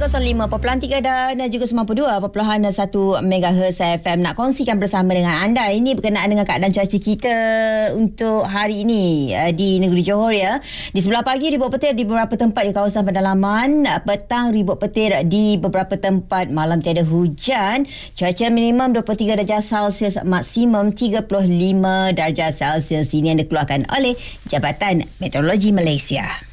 105.3 dan juga 92.1 MHz FM nak kongsikan bersama dengan anda. Ini berkenaan dengan keadaan cuaca kita untuk hari ini di negeri Johor ya. Di sebelah pagi ribut petir di beberapa tempat di kawasan pedalaman, petang ribut petir di beberapa tempat, malam tiada hujan. Cuaca minimum 23 darjah Celsius, maksimum 35 darjah Celsius. Ini yang dikeluarkan oleh Jabatan Meteorologi Malaysia.